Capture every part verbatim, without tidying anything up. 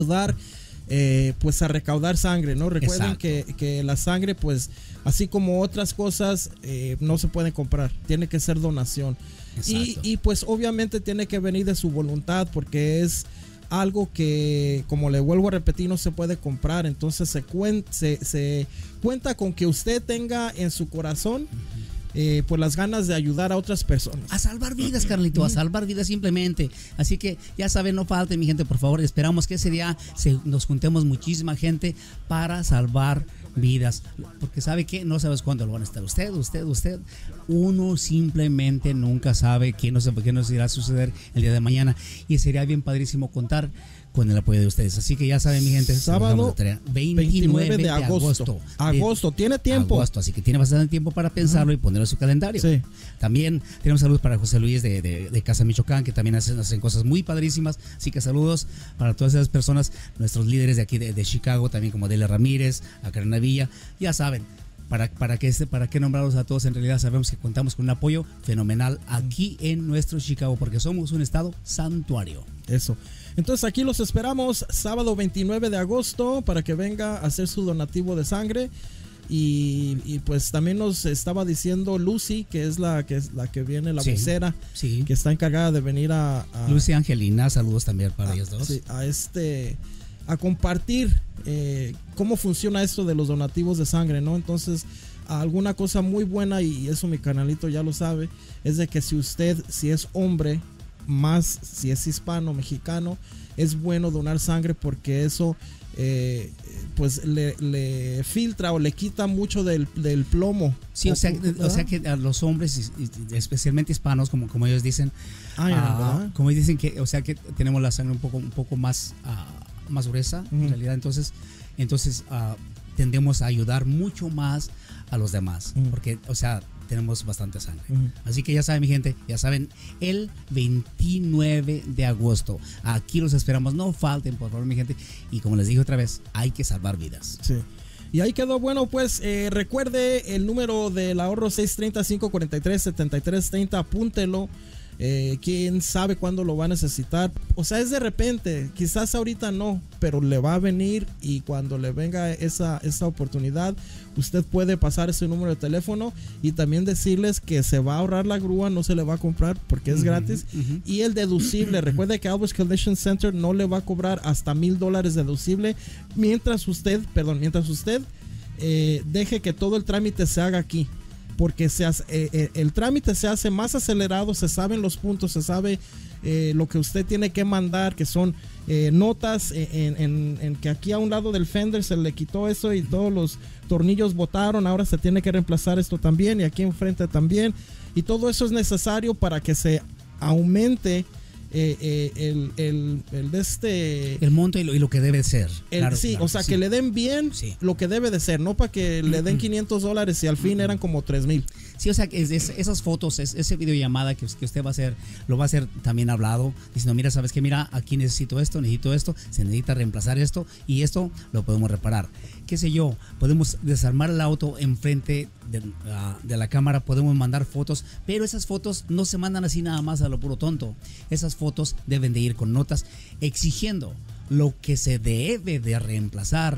ayudar eh, pues a recaudar sangre, ¿no? Recuerden que, que la sangre, pues así como otras cosas, eh, no se pueden comprar, tiene que ser donación. Y, y pues obviamente tiene que venir de su voluntad, porque es algo que, como le vuelvo a repetir, no se puede comprar. Entonces se, cuen se, se cuenta con que usted tenga en su corazón eh, pues las ganas de ayudar a otras personas. A salvar vidas, Carlito, a salvar vidas simplemente. Así que ya saben, no falten, mi gente, por favor. Esperamos que ese día se, nos juntemos muchísima gente para salvar vidas, porque sabe que no sabes cuándo lo van a estar usted, usted, usted. Uno simplemente nunca sabe qué nos, qué nos irá a suceder el día de mañana, y sería bien padrísimo contar con el apoyo de ustedes. Así que ya saben, mi gente, sábado veintinueve de agosto. Agosto, tiene tiempo. Agosto, así que tiene bastante tiempo para pensarlo, uh-huh, y ponerlo en su calendario. Sí. También tenemos saludos para José Luis de, de, de Casa Michoacán, que también hacen, hacen cosas muy padrísimas. Así que saludos para todas esas personas, nuestros líderes de aquí de, de Chicago, también como Delia Ramírez, a Karen Villa. Ya saben, para, para, que este, para qué nombrarlos a todos. En realidad sabemos que contamos con un apoyo fenomenal aquí en nuestro Chicago, porque somos un estado santuario. Eso. Entonces aquí los esperamos sábado veintinueve de agosto para que venga a hacer su donativo de sangre. Y, y pues también nos estaba diciendo Lucy, que es la que es la que viene, la sí, vocera, sí, que está encargada de venir a, a Lucy Angelina, saludos también para a, ellos dos. Sí, a este a compartir eh, cómo funciona esto de los donativos de sangre, ¿no? Entonces, alguna cosa muy buena, y eso mi canalito ya lo sabe, es de que si usted, si es hombre, más si es hispano, mexicano, es bueno donar sangre, porque eso eh, pues le, le filtra o le quita mucho del, del plomo. Sí, o sea, o sea que a los hombres, especialmente hispanos, como, como ellos dicen, Ay, uh, como ellos dicen que, o sea, que tenemos la sangre un poco, un poco más, uh, más gruesa, uh-huh, en realidad, entonces, entonces uh, tendemos a ayudar mucho más a los demás, uh-huh, porque, o sea, tenemos bastante sangre. Uh-huh. Así que ya saben, mi gente, ya saben, el veintinueve de agosto, aquí los esperamos, no falten, por favor, mi gente, y como les dije otra vez, hay que salvar vidas. Sí. Y ahí quedó. Bueno, pues eh, recuerde el número del ahorro, seis tres cero, cinco cuatro tres, siete tres tres cero, apúntelo. Eh, quién sabe cuándo lo va a necesitar. O sea, es de repente, quizás ahorita no, pero le va a venir, y cuando le venga esa, esa oportunidad, usted puede pasar ese número de teléfono y también decirles que se va a ahorrar la grúa, no se le va a comprar porque es uh-huh, gratis. Uh-huh. Y el deducible, recuerde que Alvis Collision Center no le va a cobrar hasta mil dólares deducible mientras usted, perdón, mientras usted eh, deje que todo el trámite se haga aquí. Porque se hace, eh, el trámite se hace más acelerado, se saben los puntos, se sabe eh, lo que usted tiene que mandar, que son eh, notas en, en, en que aquí a un lado del fender se le quitó eso y todos los tornillos botaron, ahora se tiene que reemplazar esto también, y aquí enfrente también, y todo eso es necesario para que se aumente Eh, eh, el, el, el de este el monto y lo, y lo que debe ser, el, claro, sí, claro, o sea, sí, que le den bien, sí, lo que debe de ser, no para que le den quinientos dólares y al fin eran como tres mil. Sí, o sea, que es, es, esas fotos, es, ese videollamada que, que usted va a hacer, lo va a hacer también hablado, diciendo, mira, sabes que, mira, aquí necesito esto, necesito esto, se necesita reemplazar esto, y esto lo podemos reparar, qué sé yo, podemos desarmar el auto enfrente de, uh, de la cámara, podemos mandar fotos, pero esas fotos no se mandan así nada más a lo puro tonto. Esas fotos deben de ir con notas exigiendo lo que se debe de reemplazar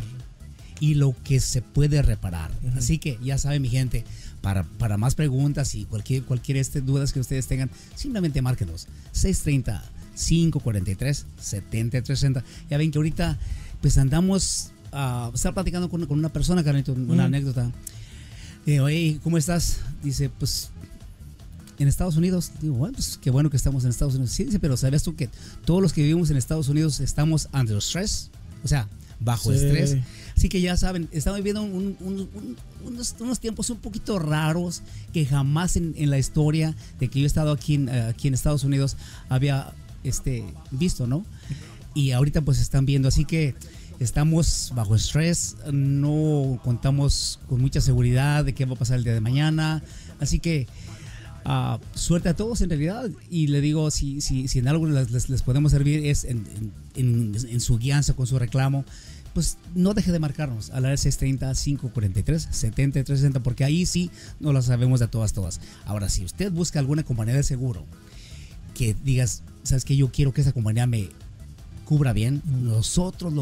y lo que se puede reparar. Uh-huh. Así que ya saben, mi gente, para, para más preguntas y cualquier, cualquier este, dudas que ustedes tengan, simplemente márquenos seis tres cero, cinco cuatro tres, siete tres cero. Ya ven que ahorita pues andamos a uh, estar platicando con, con una persona, Carlito, una uh-huh, anécdota. Eh, Oye, ¿cómo estás? Dice, pues en Estados Unidos. Digo, bueno, pues qué bueno que estamos en Estados Unidos. Sí, dice, pero ¿sabías tú que todos los que vivimos en Estados Unidos estamos under stress? O sea, bajo sí. estrés. Así que ya saben, estamos viviendo un, un, un, unos, unos tiempos un poquito raros que jamás en, en la historia de que yo he estado aquí en, uh, aquí en Estados Unidos había este, visto, ¿no? Y ahorita pues están viendo, así que estamos bajo estrés, no contamos con mucha seguridad de qué va a pasar el día de mañana, así que Uh, suerte a todos en realidad, y le digo, si, si, si en algo les, les, les podemos servir es en, en, en, en su guianza con su reclamo, pues no deje de marcarnos a la seis tres cero, cinco cuatro tres, siete tres seis cero, porque ahí sí no la sabemos de todas todas. Ahora, si usted busca alguna compañía de seguro que digas, sabes que yo quiero que esa compañía me cubra bien, nosotros lo